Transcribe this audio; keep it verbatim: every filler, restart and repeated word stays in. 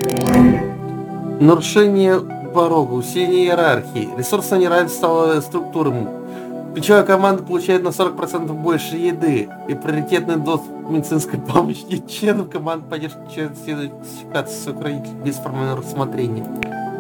Нарушение порога, усиление иерархии, ресурсное неравенство структурам. Ключевая команда получает на сорок процентов больше еды и приоритетный доступ к медицинской помощи. Членов команд поддержки сертификации своих родителей без формального рассмотрения.